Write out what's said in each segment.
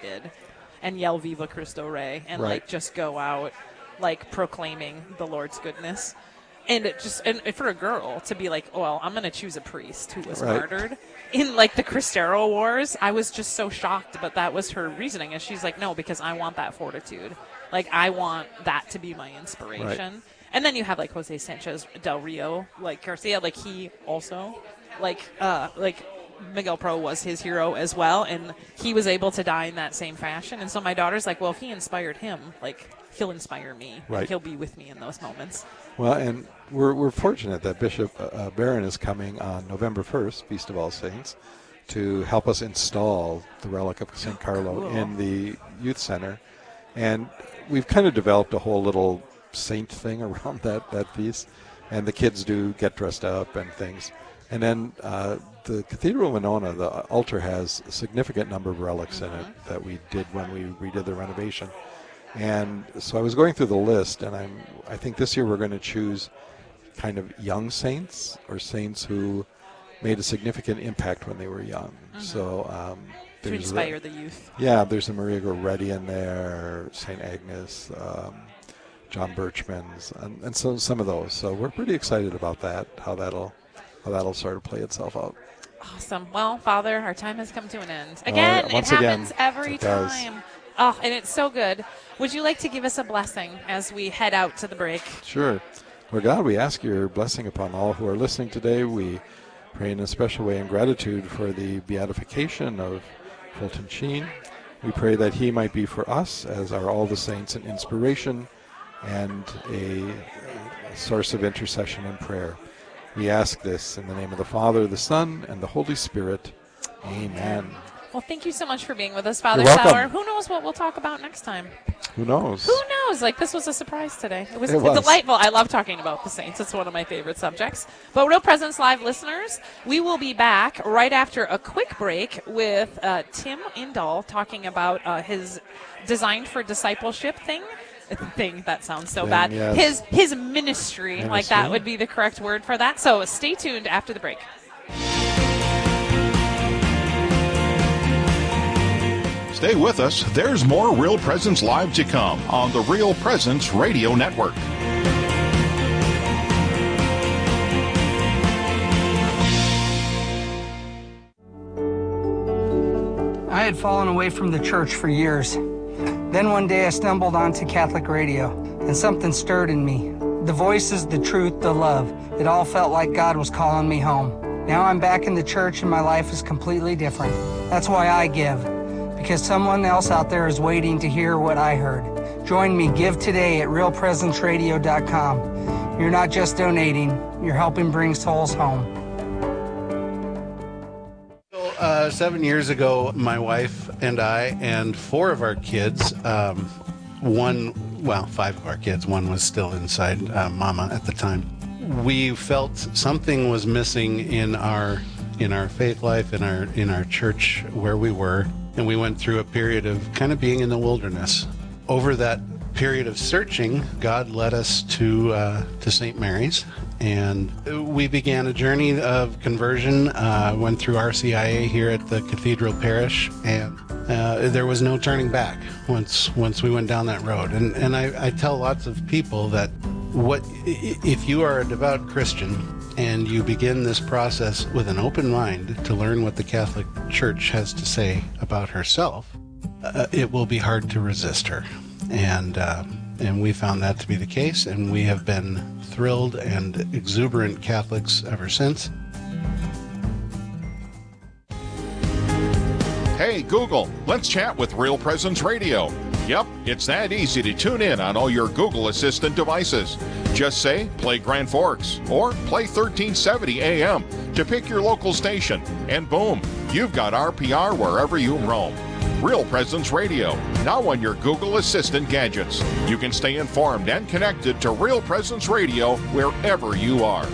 did and yell Viva Cristo Rey and, like, just go out, like, proclaiming the Lord's goodness. And it just, and for a girl to be like, well, I'm going to choose a priest who was martyred in, like, the Cristero Wars, I was just so shocked. But that was her reasoning. And she's like, no, because I want that fortitude. Like, I want that to be my inspiration. Right. And then you have, like, Jose Sanchez del Rio, like Garcia, like, he also, like Miguel Pro was his hero as well. And he was able to die in that same fashion. And so my daughter's like, well, if he inspired him, like, he'll inspire me. Right. Like, he'll be with me in those moments. Well, and we're fortunate that Bishop Barron is coming on November 1st, Feast of All Saints, to help us install the relic of St. Carlo in the youth center. And we've kind of developed a whole little saint thing around that feast. And the kids do get dressed up and things. And then the Cathedral of Winona, the altar has a significant number of relics in it that we did when we redid the renovation. And so I was going through the list, and I think this year we're going to choose kind of young saints or saints who made a significant impact when they were young. So to inspire the youth. Yeah, there's a Maria Goretti in there, St. Agnes, John Birchman's, and so some of those. So we're pretty excited about that, how that'll sort of play itself out. Awesome. Well, Father, our time has come to an end. Again, it happens every time. Oh, and it's so good. Would you like to give us a blessing as we head out to the break? Sure. Lord God, we ask your blessing upon all who are listening today. We pray in a special way in gratitude for the beatification of Fulton Sheen. We pray that he might be for us, as are all the saints, an inspiration and a source of intercession and prayer. We ask this in the name of the Father, the Son, and the Holy Spirit. Amen. Well, thank you so much for being with us, Father Sauer. Who knows what we'll talk about next time? Who knows? Who knows? Like, this was a surprise today. It was delightful. I love talking about the Saints. It's one of my favorite subjects. But Real Presence Live listeners, we will be back right after a quick break with Tim Indahl talking about his Design for Discipleship thing. That sounds so bad. Yes. His ministry, like that would be the correct word for that. So stay tuned after the break. Stay with us. There's more Real Presence Live to come on the Real Presence Radio Network. I had fallen away from the church for years. Then one day I stumbled onto Catholic radio, and something stirred in me. The voices, the truth, the love. It all felt like God was calling me home. Now I'm back in the church and my life is completely different. That's why I give. Because someone else out there is waiting to hear what I heard. Join me, give today at realpresenceradio.com. You're not just donating, you're helping bring souls home. 7 years ago, my wife and I and 4 of our kids, 5 of our kids, one was still inside Mama at the time. We felt something was missing in our faith life, in our church where we were. And we went through a period of kind of being in the wilderness. Over that period of searching, God led us to St. Mary's, and we began a journey of conversion. Went through RCIA here at the Cathedral Parish, and there was no turning back once we went down that road. And I tell lots of people that if you are a devout Christian and you begin this process with an open mind to learn what the Catholic Church has to say about herself, it will be hard to resist her. And we found that to be the case, and we have been thrilled and exuberant Catholics ever since. Hey, Google, let's chat with Real Presence Radio. Yep, it's that easy to tune in on all your Google Assistant devices. Just say, play Grand Forks, or play 1370 AM to pick your local station. And boom, you've got RPR wherever you roam. Real Presence Radio, now on your Google Assistant gadgets. You can stay informed and connected to Real Presence Radio wherever you are.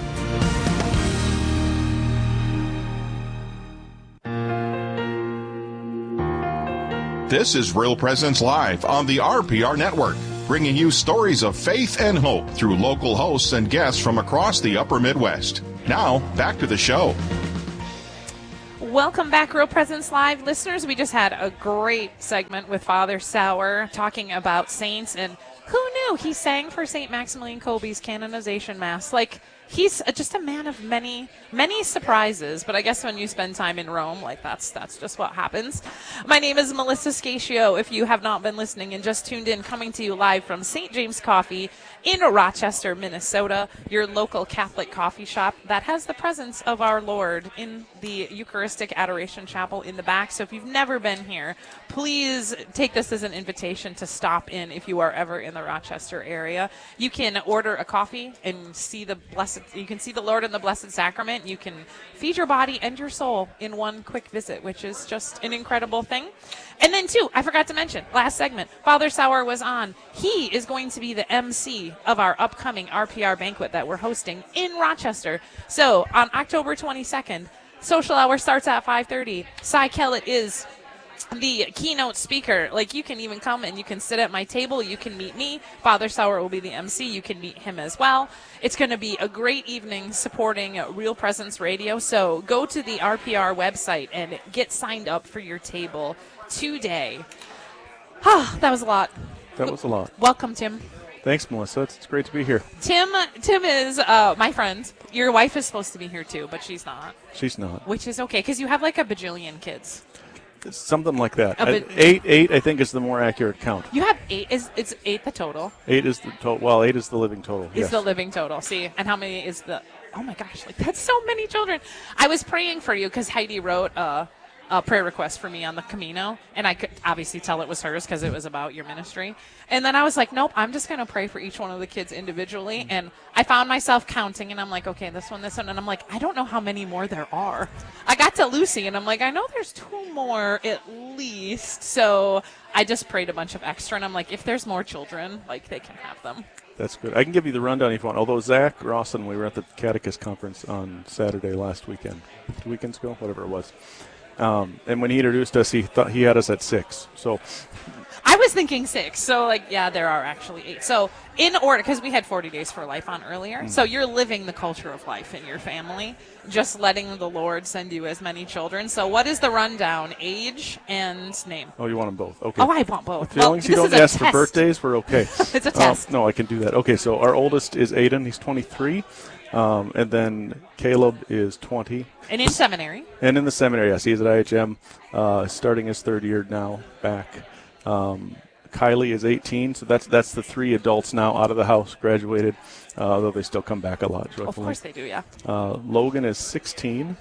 This is Real Presence Live on the RPR Network, bringing you stories of faith and hope through local hosts and guests from across the upper Midwest. Now, back to the show. Welcome back, Real Presence Live listeners. We just had a great segment with Father Sauer talking about saints, and who knew he sang for St. Maximilian Kolbe's canonization mass. Like, he's just a man of many surprises, but I guess when you spend time in Rome, like, that's just what happens. My name is Melissa Scatio. If you have not been listening and just tuned in, coming to you live from St. James Coffee in Rochester, Minnesota, your local Catholic coffee shop that has the presence of our Lord in the Eucharistic Adoration Chapel in the back. So if you've never been here, please take this as an invitation to stop in if you are ever in the Rochester area. You can order a coffee and see the Lord in the Blessed Sacrament. You can feed your body and your soul in one quick visit, which is just an incredible thing. And then, too, I forgot to mention, last segment, Father Sauer was on. He is going to be the MC of our upcoming RPR banquet that we're hosting in Rochester. So, on October 22nd, social hour starts at 5:30. Cy Kellett is the keynote speaker. Like, you can even come and you can sit at my table. You can meet me. Father Sauer will be the MC. You can meet him as well. It's going to be a great evening supporting Real Presence Radio. So go to the RPR website and get signed up for your table today. That was a lot. That was a lot. Welcome, Tim. Thanks, Melissa. It's great to be here. Tim is my friend. Your wife is supposed to be here too, but she's not. She's not. Which is okay, because you have like a bajillion kids. It's something like that. Eight, I think, is the more accurate count. You have 8. It's 8 the total? 8 is the total. Well, 8 is the living total. It's yes. the living total. See, and how many is the? Oh my gosh, like that's so many children. I was praying for you because Heidi wrote a prayer request for me on the Camino, and I could obviously tell it was hers because it was about your ministry. And then I was like, nope, I'm just going to pray for each one of the kids individually. And I found myself counting, and I'm like, okay, this one, and I'm like, I don't know how many more there are. I got to Lucy, and I'm like, I know there's 2 more at least. So I just prayed a bunch of extra, and I'm like, if there's more children, like, they can have them. That's good. I can give you the rundown if you want. Although Zach Rawson, we were at the Catechist Conference on Saturday last weekend, 2 weekends ago, whatever it was. And when he introduced us, he thought he had us at 6. So I was thinking 6. So, like, yeah, there are actually 8. So in order, because we had 40 Days for Life on earlier, so you're living the culture of life in your family, just letting the Lord send you as many children. So what is the rundown? Age and name. Oh, you want them both? Okay. Oh, I want both. As long as you don't ask for birthdays, we're okay. It's a test. No, I can do that. Okay, so our oldest is Aiden. He's 23. And then Caleb is 20. And in seminary. And in the seminary, yes. He's at IHM, starting his 3rd year now back. Kylie is 18, so that's the 3 adults now out of the house, graduated, though they still come back a lot, joyfully. Of course they do, yeah. Logan is 16.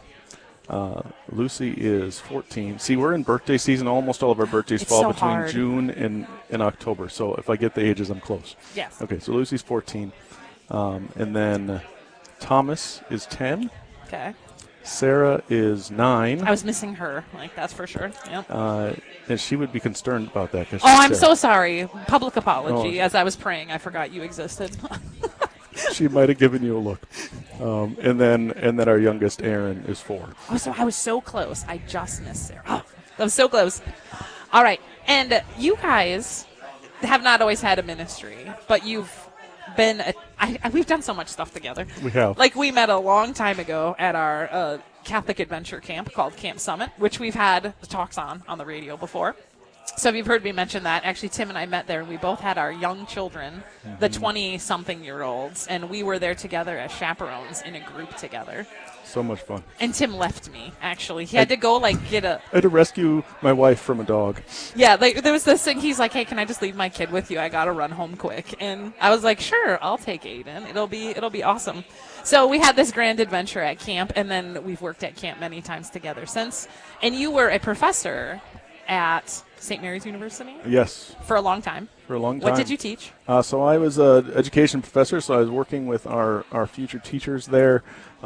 Lucy is 14. See, we're in birthday season. Almost all of our birthdays fall so between hard. June and October, so if I get the ages, I'm close. Yes. Okay, so Lucy's 14. And then Thomas is 10. Okay. Sarah is 9. I was missing her, like, that's for sure. Yep. And she would be concerned about that. Oh, I'm so sorry. Public apology. Oh. As I was praying, I forgot you existed. She might have given you a look. And then our youngest, Aaron, is 4. Oh, so I was so close. I just missed Sarah. Oh, that was so close. All right. And you guys have not always had a ministry, but you've been we've done so much stuff together. We have. Like, we met a long time ago at our Catholic adventure camp called Camp Summit, which we've had talks on the radio before. So if you've heard me mention that, actually Tim and I met there, and we both had our young children, the 20-something-year-olds, and we were there together as chaperones in a group together. So much fun. And Tim left me, actually. He had to go, get a... I had to rescue my wife from a dog. Yeah, there was this thing. He's like, hey, can I just leave my kid with you? I got to run home quick. And I was like, sure, I'll take Aiden. It'll be awesome. So we had this grand adventure at camp, and then we've worked at camp many times together since. And you were a professor at St. Mary's University? Yes. For a long time. For a long time. What did you teach? So I was an education professor, so I was working with our future teachers there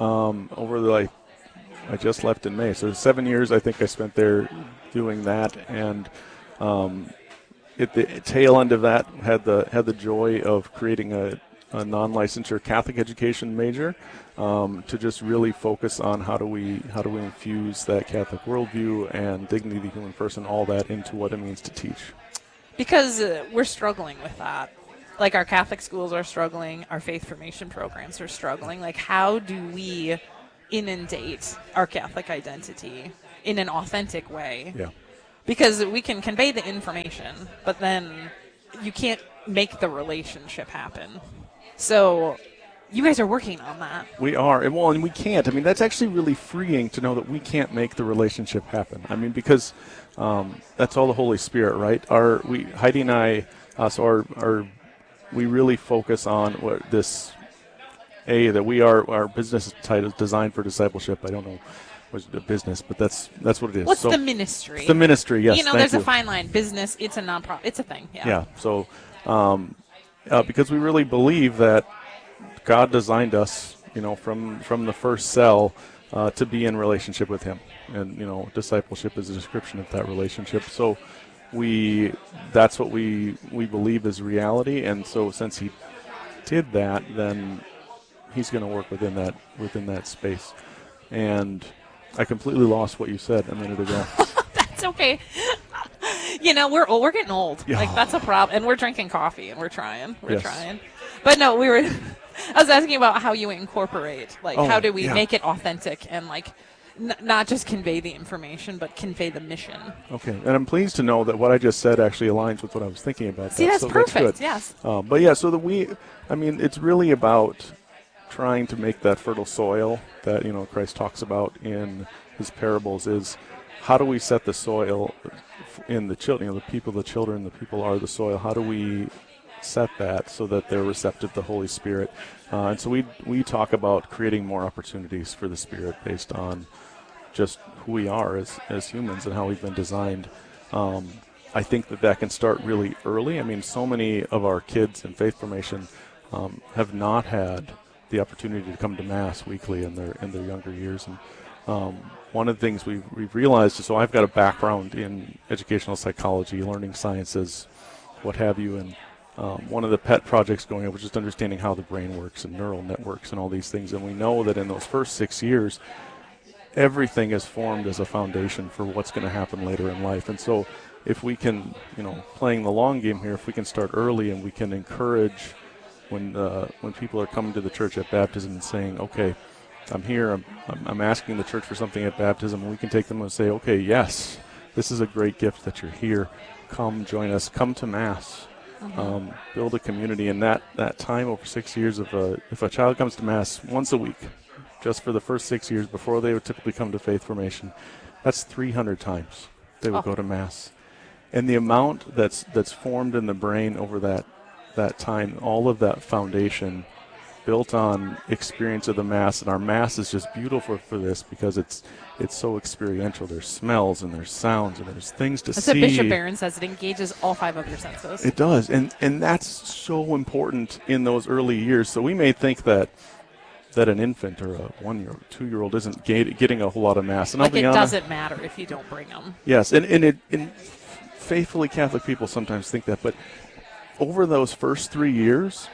I just left in May. So 7 years I think I spent there doing that, and at the tail end of that had the joy of creating a non-licensure Catholic education major to just really focus on how do we infuse that Catholic worldview and dignity of the human person, all that into what it means to teach. Because we're struggling with that. Like, our Catholic schools are struggling, our faith formation programs are struggling. Like, how do we inundate our Catholic identity in an authentic way. Yeah. Because we can convey the information, but then you can't make the relationship happen. So you guys are working on that. We are. And we can't. I mean, that's actually really freeing to know that we can't make the relationship happen. I mean, because that's all the Holy Spirit, right? Heidi and I, we really focus on what this, that our business is designed for discipleship. I don't know what's the business, but that's what it is. What's the ministry? It's the ministry, yes. There's a fine line. Business, it's a nonprofit. It's a thing, yeah. Yeah, so because we really believe that God designed us, from the first cell to be in relationship with Him. And, discipleship is a description of that relationship. So that's what we believe is reality. And so since He did that, then He's going to work within that space. And I completely lost what you said a minute ago. That's okay. We're getting old. Yeah. Like, that's a problem. And we're drinking coffee, and we're trying. We're Yes. trying. But no, I was asking about how you incorporate. Like, how do we make it authentic and, like, not just convey the information, but convey the mission. Okay, and I'm pleased to know that what I just said actually aligns with what I was thinking about. See, that's perfect, that's good. Yes. But yeah, so it's really about trying to make that fertile soil that, Christ talks about in His parables is how do we set the soil in the children, the people are the soil. How do we set that so that they're receptive to the Holy Spirit? And so we talk about creating more opportunities for the Spirit based on just who we are as humans and how we've been designed. I think that can start really early. I mean, so many of our kids in faith formation have not had the opportunity to come to Mass weekly in their younger years. And one of the things we've realized is, so I've got a background in educational psychology, learning sciences, what have you, and one of the pet projects going on was just understanding how the brain works and neural networks and all these things. And we know that in those first 6 years, everything is formed as a foundation for what's going to happen later in life. And so if we can, playing the long game here, if we can start early and we can encourage when people are coming to the church at baptism and saying, okay, I'm here, I'm asking the church for something at baptism, and we can take them and say, okay, yes, this is a great gift that you're here. Come join us. Come to Mass. Build a community. And that time over 6 years, if a child comes to Mass once a week, just for the first 6 years before they would typically come to faith formation, that's 300 times they would go to Mass. And the amount that's formed in the brain over that time, all of that foundation built on experience of the Mass, and our Mass is just beautiful for this because it's so experiential. There's smells and there's sounds and there's things to see. That's what Bishop Barron says. It engages all 5 of your senses. It does, and that's so important in those early years. So we may think that an infant or a 1-year-old, 2-year-old isn't getting a whole lot of Mass. And I'll be honest, doesn't matter if you don't bring them. Yes, and faithfully Catholic people sometimes think that, but over those first 3 years,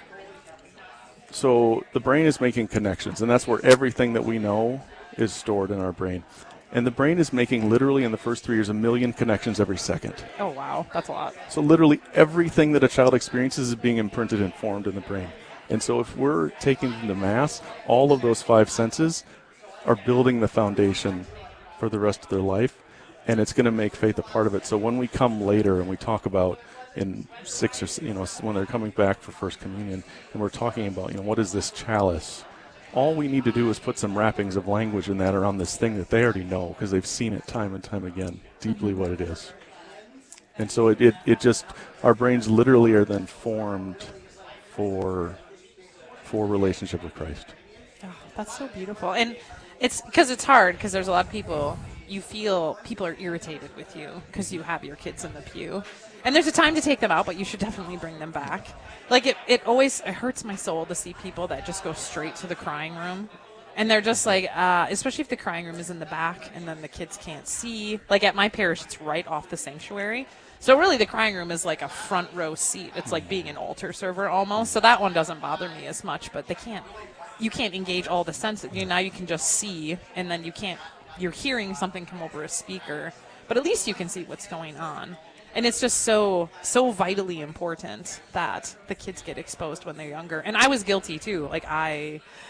so the brain is making connections, and that's where everything that we know is stored in our brain. And the brain is making, literally in the first 3 years, 1 million connections every second. Oh, wow. That's a lot. So literally everything that a child experiences is being imprinted and formed in the brain. And so if we're taking them to Mass, all of those 5 senses are building the foundation for the rest of their life, and it's going to make faith a part of it. So when we come later and we talk about in 6 or, when they're coming back for First Communion, and we're talking about, what is this chalice? All we need to do is put some wrappings of language in that around this thing that they already know because they've seen it time and time again, deeply what it is. And so it just, our brains literally are then formed for relationship with Christ. Oh, that's so beautiful. And it's because it's hard because there's a lot of people, you feel people are irritated with you because you have your kids in the pew. And there's a time to take them out, but you should definitely bring them back. Like, it hurts my soul to see people that just go straight to the crying room. And they're just like, especially if the crying room is in the back and then the kids can't see. Like, at my parish, it's right off the sanctuary. So really the crying room is like a front row seat. It's like being an altar server almost. So that one doesn't bother me as much, but you can't engage all the senses. Now you can just see, and then you're hearing something come over a speaker, but at least you can see what's going on. And it's just so vitally important that the kids get exposed when they're younger. And I was guilty too. Like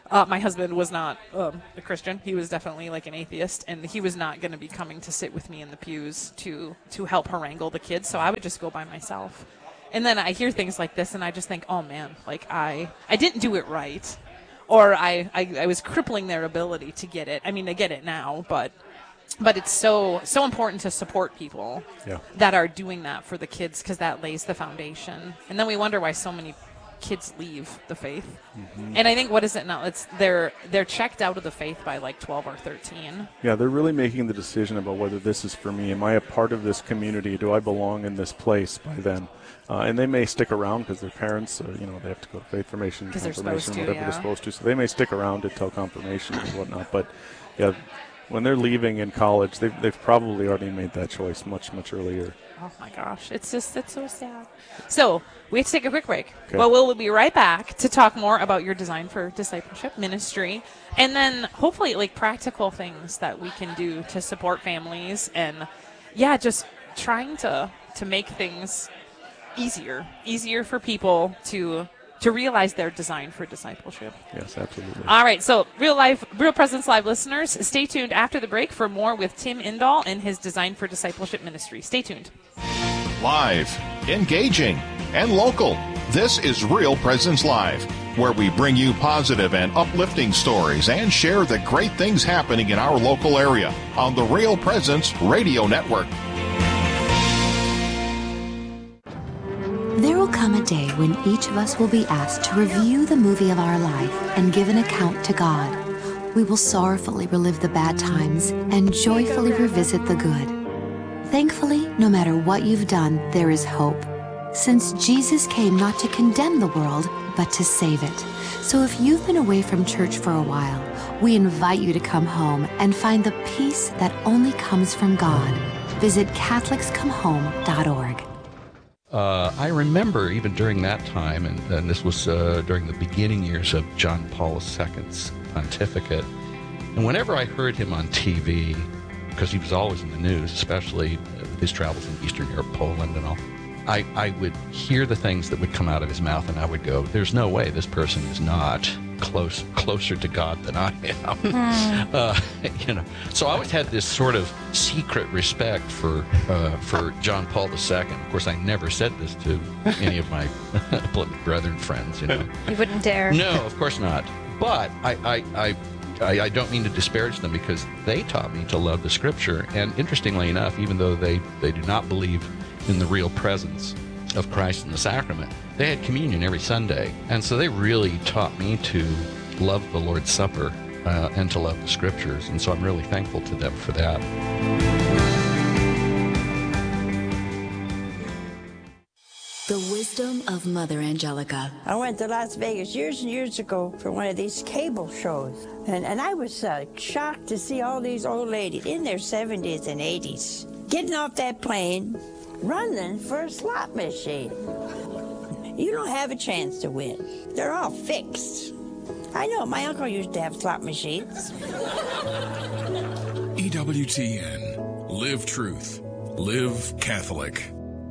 My husband was not a Christian. He was definitely like an atheist, and he was not going to be coming to sit with me in the pews to help harangue the kids, so I would just go by myself. And then I hear things like this, and I just think, oh, man, like I didn't do it right, or I was crippling their ability to get it. I mean, they get it now, but it's so important to support people that are doing that for the kids, because that lays the foundation. And then we wonder why so many kids leave the faith. And I think, what is it now? It's they're checked out of the faith by like 12 or 13. Yeah, they're really making the decision about whether this is for me. Am I a part of this community? Do I belong in this place by then? And they may stick around because their parents, they have to go to faith formation, confirmation, they're supposed to. So they may stick around until confirmation and whatnot. But yeah, when they're leaving in college, they've probably already made that choice much, much earlier. Oh, my gosh. It's so sad. So we have to take a quick break. Okay. Well, we'll be right back to talk more about your Design for Discipleship ministry, and then hopefully like practical things that we can do to support families, and just trying to make things easier for people to realize their design for discipleship. Yes, absolutely. All right, so Real Presence Live listeners, stay tuned after the break for more with Tim Indahl and his Design for Discipleship ministry. Stay tuned. Live, engaging, and local. This is Real Presence Live, where we bring you positive and uplifting stories and share the great things happening in our local area on the Real Presence Radio Network. There will come a day when each of us will be asked to review the movie of our life and give an account to God. We will sorrowfully relive the bad times and joyfully revisit the good. Thankfully, no matter what you've done, there is hope, since Jesus came not to condemn the world, but to save it. So if you've been away from church for a while, we invite you to come home and find the peace that only comes from God. Visit CatholicsComeHome.org. I remember even during that time, and this was during the beginning years of John Paul II's pontificate, and whenever I heard him on TV, because he was always in the news, especially with his travels in Eastern Europe, Poland and all, I would hear the things that would come out of his mouth, and I would go, there's no way this person is not closer to God than I am. So I always had this sort of secret respect for John Paul II. Of course, I never said this to any of my brethren friends. You wouldn't dare. No, of course not. But I don't mean to disparage them, because they taught me to love the Scripture. And interestingly enough, even though they do not believe in the real presence of Christ in the sacrament, they had communion every Sunday. And so they really taught me to love the Lord's Supper and to love the Scriptures. And so I'm really thankful to them for that. The wisdom of Mother Angelica. I went to Las Vegas years and years ago for one of these cable shows. And I was shocked to see all these old ladies in their 70s and 80s getting off that plane, running for a slot machine. You don't have a chance to win. They're all fixed. I know, my uncle used to have slot machines. EWTN. Live truth. Live Catholic.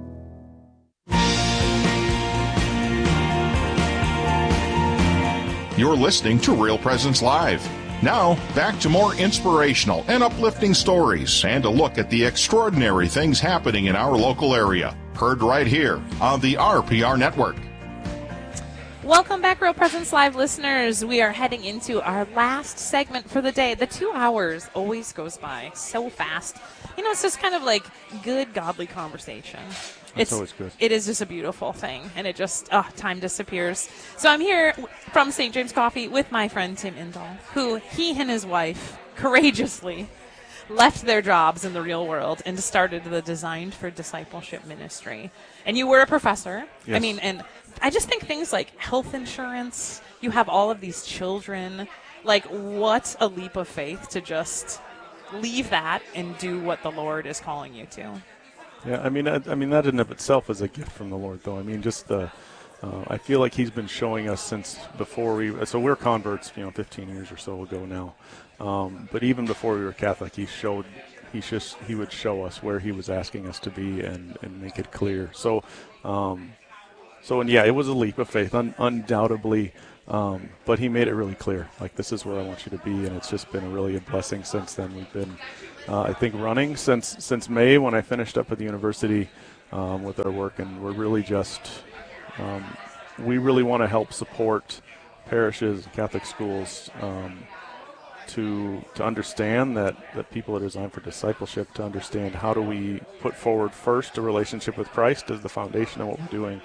You're listening to Real Presence Live. Now, back to more inspirational and uplifting stories and a look at the extraordinary things happening in our local area. Heard right here on the RPR Network. Welcome back, Real Presence Live listeners. We are heading into our last segment for the day. The 2 hours always goes by so fast. It's just kind of like good, godly conversation. It's always good. It is just a beautiful thing, and it just, time disappears. So I'm here from St. James Coffee with my friend Tim Indahl, who he and his wife courageously left their jobs in the real world and started the Design for Discipleship ministry. And you were a professor. Yes. I mean, and I just think things like health insurance, you have all of these children, like what a leap of faith to just leave that and do what the Lord is calling you to. Yeah, I mean that in and of itself is a gift from the Lord, though. I mean, just I feel like He's been showing us since before so we're converts, 15 years or so ago now. But even before we were Catholic, He would show us where He was asking us to be and make it clear. So So, and yeah, it was a leap of faith, undoubtedly. But he made it really clear, like, this is where I want you to be, and it's just been really a blessing since then. We've been, I think, running since May when I finished up at the university with our work, and we're really just, we really want to help support parishes, Catholic schools, to understand that people are designed for discipleship, to understand how do we put forward first a relationship with Christ as the foundation of what we're doing.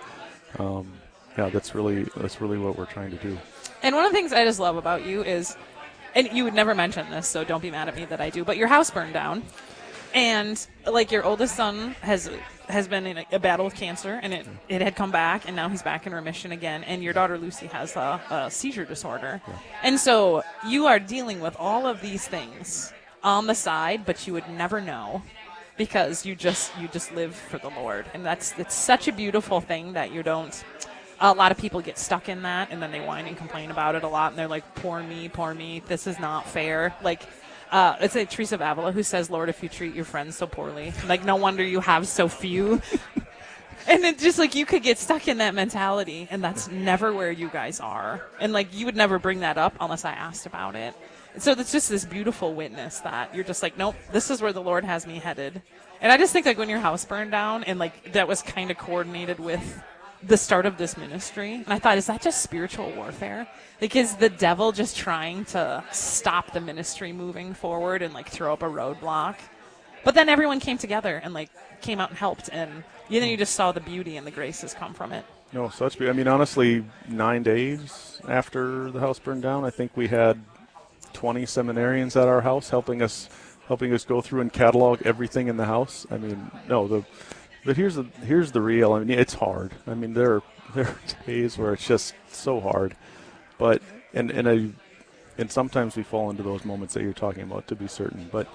That's really what we're trying to do. And one of the things I just love about you is, and you would never mention this, so don't be mad at me that I do, but your house burned down. And, like, your oldest son has been in a battle with cancer, and it had come back, and now he's back in remission again. And your daughter Lucy has a seizure disorder. Yeah. And so you are dealing with all of these things on the side, but you would never know because you just live for the Lord. And it's such a beautiful thing that you don't. A lot of people get stuck in that, and then they whine and complain about it a lot, and they're like, poor me, this is not fair. Like, it's like Teresa of Avila who says, Lord, if you treat your friends so poorly, like, no wonder you have so few. And it's just like you could get stuck in that mentality, and that's never where you guys are. And, like, you would never bring that up unless I asked about it. So it's just this beautiful witness that you're just like, nope, this is where the Lord has me headed. And I just think, like, when your house burned down, and, like, that was kind of coordinated with the start of this ministry, and I thought, is that just spiritual warfare? Like, is the devil just trying to stop the ministry moving forward and, like, throw up a roadblock? But then everyone came together and, like, came out and helped, and then you just saw the beauty and the graces come from it. No, such beauty. I mean, honestly, 9 days after the house burned down, I think we had 20 seminarians at our house helping us go through and catalog everything in the house. I mean, but here's the real. I mean, it's hard. I mean, there are days where it's just so hard, but and sometimes we fall into those moments that you're talking about, to be certain. But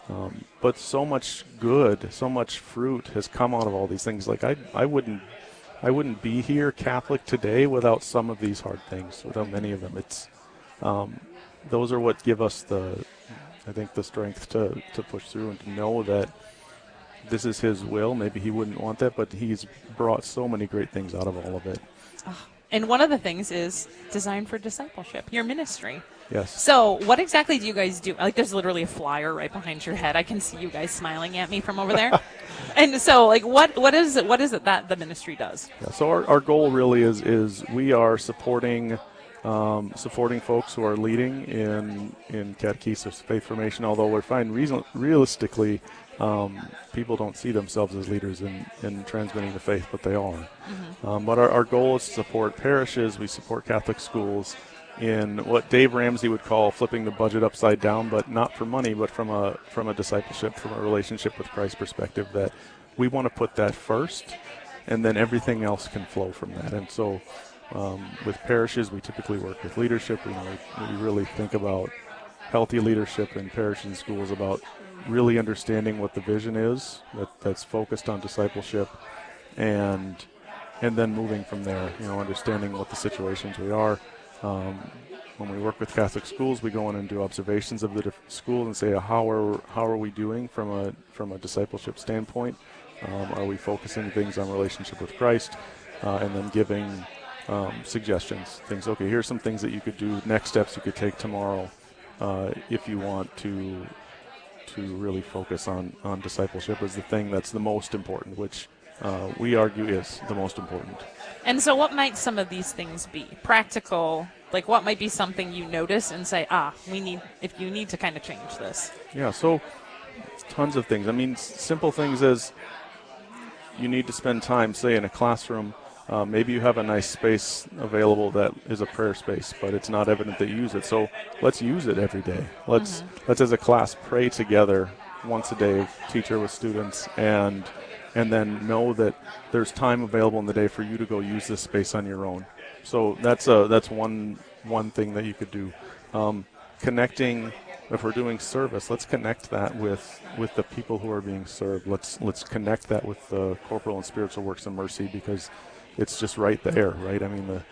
so much good, so much fruit has come out of all these things. Like I wouldn't be here Catholic today without some of these hard things, without many of them. It's those are what give us the strength to push through and to know that this is his will. Maybe he wouldn't want that, but he's brought so many great things out of all of it. And one of the things is designed for discipleship, your ministry. Yes. So what exactly do you guys do? Like, there's literally a flyer right behind your head. I can see you guys smiling at me from over there. And so, like, what is it that the ministry does? Yeah, so our goal really is we are supporting folks who are leading in catechesis, faith formation, although we find realistically people don't see themselves as leaders in transmitting the faith, but they are. Mm-hmm. But our goal is to support parishes. We support Catholic schools in what Dave Ramsey would call flipping the budget upside down, but not for money, but from a discipleship, from a relationship with Christ perspective, that we want to put that first, and then everything else can flow from that. And so with parishes, we typically work with leadership. We really think about healthy leadership in parishes and schools, about really understanding what the vision is that's focused on discipleship, and then moving from there, understanding what the situations we are. When we work with Catholic schools, we go in and do observations of the different schools and say, how are we doing from a discipleship standpoint? Are we focusing things on relationship with Christ, and then giving suggestions, things. Okay, here's some things that you could do, next steps you could take tomorrow, if you want to really focus on discipleship as the thing that's the most important, which we argue is the most important. And so what might some of these things be? Practical, like what might be something you notice and say, if you need to kind of change this? Yeah, so tons of things. I mean, simple things as you need to spend time, say, in a classroom. Maybe you have a nice space available that is a prayer space, but it's not evident that you use it. So let's use it every day. Let's as a class pray together once a day, teacher with students, and then know that there's time available in the day for you to go use this space on your own. So that's one thing that you could do. Connecting, if we're doing service, let's connect that with the people who are being served. Let's connect that with the corporal and spiritual works of mercy, because it's just right there, right? I mean,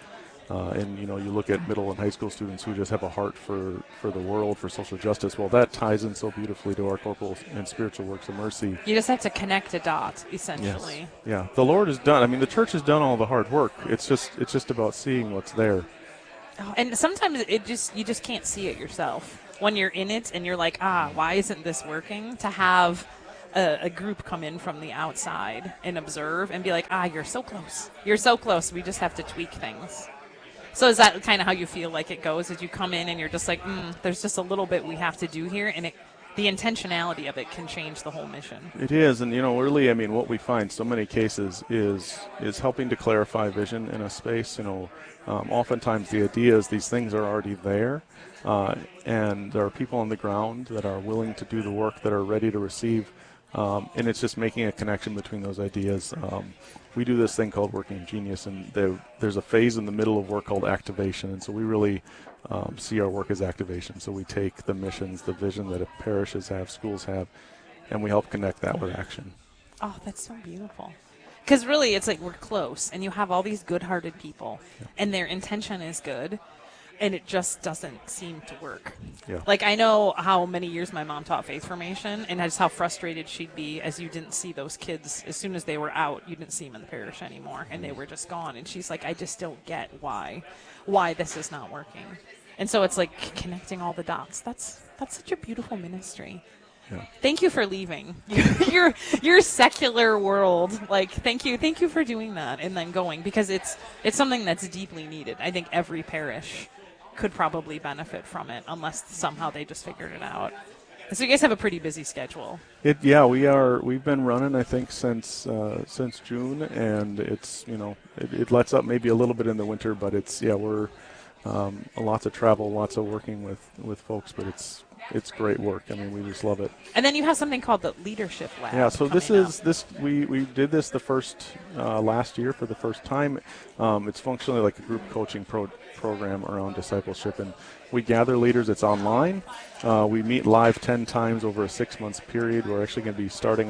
And, you look at middle and high school students who just have a heart for the world, for social justice. Well, that ties in so beautifully to our corporal and spiritual works of mercy. You just have to connect a dot, essentially. Yes. Yeah. The Lord has done, the church has done all the hard work. It's just about seeing what's there. Oh, and sometimes you just can't see it yourself. When you're in it and you're like, why isn't this working? To have a group come in from the outside and observe and be like, you're so close. You're so close. We just have to tweak things. So is that kind of how you feel like it goes? As you come in and you're just like, there's just a little bit we have to do here, and the intentionality of it can change the whole mission. It is, and really, what we find so many cases is helping to clarify vision in a space. Oftentimes the idea is these things are already there, and there are people on the ground that are willing to do the work, that are ready to receive, and it's just making a connection between those ideas. We do this thing called Working Genius, and there's a phase in the middle of work called activation, and so we really see our work as activation. So we take the missions, the vision that parishes have, schools have, and we help connect that with action. Oh, that's so beautiful. Because really, it's like we're close, and you have all these good-hearted people, and their intention is good, and it just doesn't seem to work. Yeah. Like, I know how many years my mom taught faith formation, and just how frustrated she'd be as you didn't see those kids. As soon as they were out, you didn't see them in the parish anymore, and they were just gone. And she's like, I just don't get why this is not working. And so it's like connecting all the dots. That's such a beautiful ministry. Yeah. Thank you for leaving your secular world. Like, thank you for doing that and then going, because it's something that's deeply needed. I think every parish could probably benefit from it, unless somehow they just figured it out. So you guys have a pretty busy schedule. We've been running, I think, since June, and it's it lets up maybe a little bit in the winter, but we're lots of travel, lots of working with folks, but it's great work. We just love it. And then you have something called the Leadership Lab. Yeah, so we did this the first last year for the first time. It's functionally like a group coaching program around discipleship, and we gather leaders. It's online. We meet live 10 times over a 6-month period. We're actually going to be starting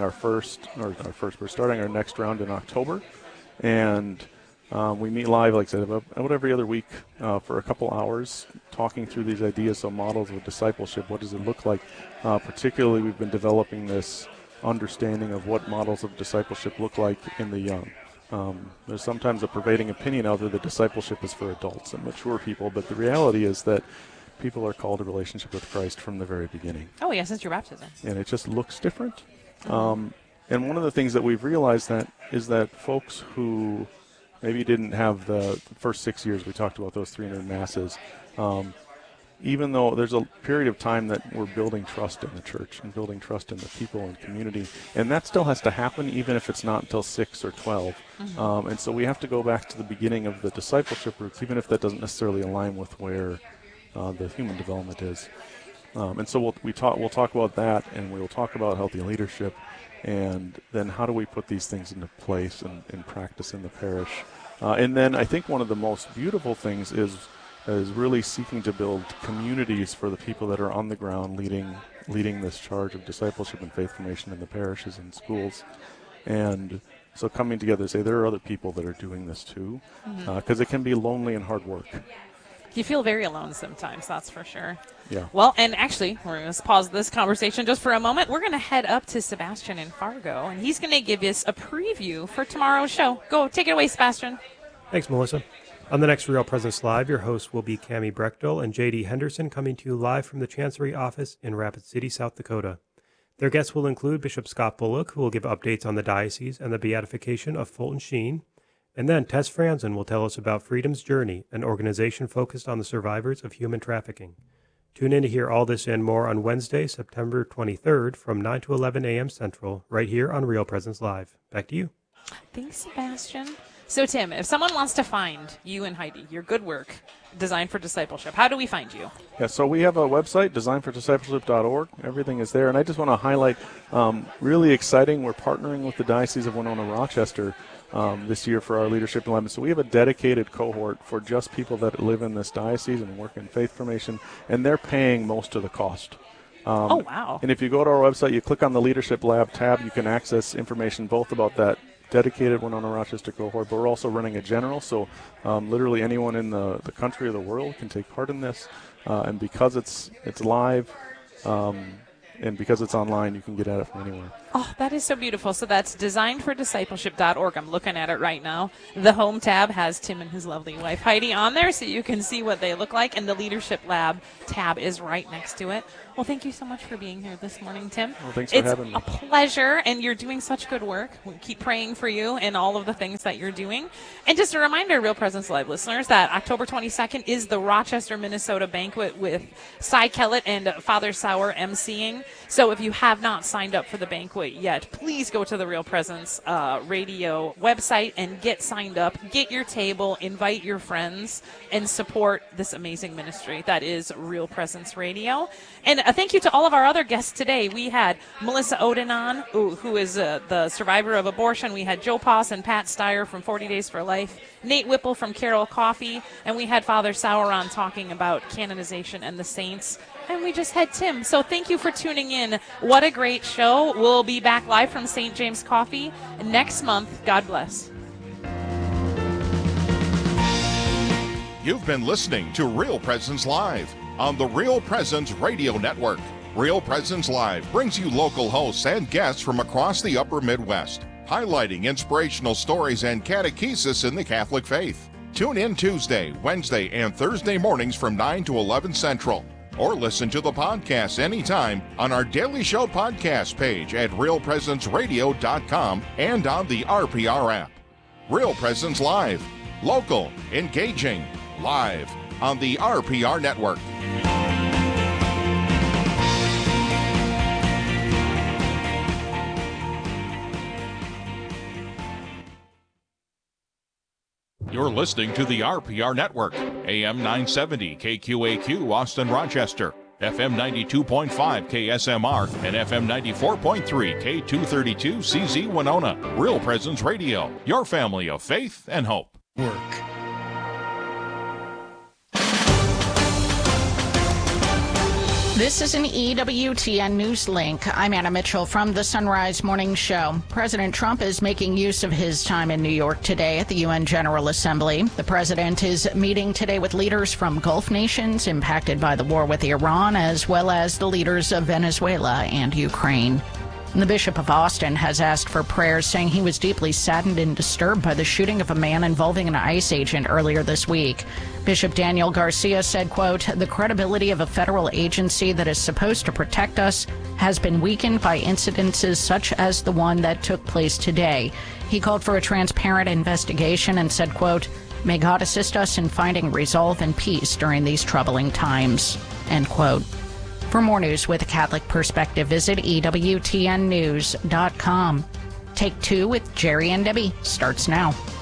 we're starting our next round in October, and we meet live, like I said, about every other week for a couple hours, talking through these ideas, so models of discipleship. What does it look like? Particularly, we've been developing this understanding of what models of discipleship look like in the young. There's sometimes a pervading opinion out there that discipleship is for adults and mature people, but the reality is that people are called to relationship with Christ from the very beginning. Oh, yeah, since your baptism. And it just looks different. And one of the things that we've realized is that folks who maybe didn't have the first 6 years, we talked about those 300 masses, even though there's a period of time that we're building trust in the church and building trust in the people and community, and that still has to happen even if it's not until 6 or 12. And so we have to go back to the beginning of the discipleship roots, even if that doesn't necessarily align with where the human development is. And so we'll talk about that, and we'll talk about healthy leadership, and then how do we put these things into place and in practice in the parish. And then I think one of the most beautiful things is really seeking to build communities for the people that are on the ground leading this charge of discipleship and faith formation in the parishes and schools. And so coming together to say there are other people that are doing this too, because it can be lonely and hard work. You feel very alone sometimes, that's for sure. Yeah. Well, and actually, we're going to pause this conversation just for a moment. We're going to head up to Sebastian in Fargo, and he's going to give us a preview for tomorrow's show. Go, take it away, Sebastian. Thanks, Melissa. On the next Real Presence Live, your hosts will be Cammie Brechtel and J.D. Henderson, coming to you live from the Chancery office in Rapid City, South Dakota. Their guests will include Bishop Scott Bullock, who will give updates on the diocese and the beatification of Fulton Sheen. And then Tess Franzen will tell us about Freedom's Journey, an organization focused on the survivors of human trafficking. Tune in to hear all this and more on Wednesday, September 23rd from 9 to 11 a.m. Central, right here on Real Presence Live. Back to you. Thanks, Sebastian. So, Tim, if someone wants to find you and Heidi, your good work, Designed for Discipleship, how do we find you? Yeah, so we have a website, designfordiscipleship.org. Everything is there. And I just want to highlight, really exciting, we're partnering with the Diocese of Winona-Rochester this year for our Leadership Alignment. So we have a dedicated cohort for just people that live in this diocese and work in faith formation, and they're paying most of the cost. Oh, wow. And if you go to our website, you click on the Leadership Lab tab, you can access information both about that dedicated Winona Rochester cohort, but we're also running a general, so literally anyone in the country or the world can take part in this. And because it's live, and because it's online, you can get at it from anywhere. Oh, that is so beautiful. So that's designfordiscipleship.org. I'm looking at it right now. The home tab has Tim and his lovely wife Heidi on there, so you can see what they look like. And the Leadership Lab tab is right next to it. Well, thank you so much for being here this morning, Tim. Well, thanks for having me. It's a pleasure, and you're doing such good work. We keep praying for you and all of the things that you're doing. And just a reminder, Real Presence Live listeners, that October 22nd is the Rochester, Minnesota banquet with Cy Kellett and Father Sauer emceeing. So if you have not signed up for the banquet yet, please go to the Real Presence Radio website and get signed up. Get your table, invite your friends, and support this amazing ministry that is Real Presence Radio. And thank you to all of our other guests today. We had Melissa Oden on, who is the survivor of abortion. We had Joe Poss and Pat Steyer from 40 Days for Life, Nate Whipple from Carroll Coffee, and we had Father Sauer on talking about canonization and the saints. And we just had Tim. So thank you for tuning in. What a great show. We'll be back live from St. James Coffee next month. God bless. You've been listening to Real Presence Live on the Real Presence Radio Network. Real Presence Live brings you local hosts and guests from across the upper Midwest, highlighting inspirational stories and catechesis in the Catholic faith. Tune in Tuesday, Wednesday, and Thursday mornings from 9 to 11 Central. Or listen to the podcast anytime on our Daily Show podcast page at realpresenceradio.com and on the RPR app. Real Presence Live. Local, engaging, live on the RPR Network. You're listening to the RPR Network, AM 970 KQAQ Austin Rochester, FM 92.5 KSMR, and FM 94.3 K232 CZ Winona. Real Presence Radio, your family of faith and hope. Work. This is an EWTN News Link. I'm Anna Mitchell from the Sunrise Morning Show. President Trump is making use of his time in New York today at the UN General Assembly. The president is meeting today with leaders from Gulf nations impacted by the war with Iran, as well as the leaders of Venezuela and Ukraine. And the Bishop of Austin has asked for prayers, saying he was deeply saddened and disturbed by the shooting of a man involving an ICE agent earlier this week. Bishop Daniel Garcia said, quote, "The credibility of a federal agency that is supposed to protect us has been weakened by incidences such as the one that took place today." He called for a transparent investigation and said, quote, "May God assist us in finding resolve and peace during these troubling times," end quote. For more news with a Catholic perspective, visit EWTNnews.com. Take Two with Jerry and Debbie starts now.